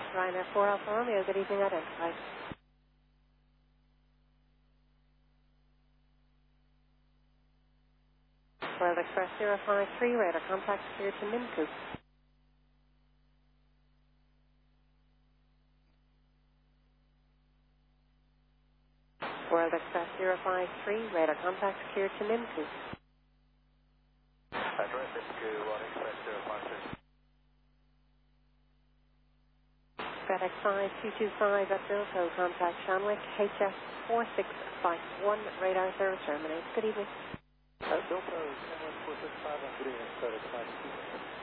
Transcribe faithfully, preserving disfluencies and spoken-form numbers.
Ryanair four Alpha Romeo, good evening, identified. World Express zero five three, radar contact clear to Minku. World Express zero five three, radar contact clear to Minku. Address Minku, World Express zero five three. FedEx five two two five at Bilko, contact Shanwick, H S four six five one, radar service terminates. Good evening. Uh, Bilko, Shanwick four six five one, good evening, FedEx five two two five.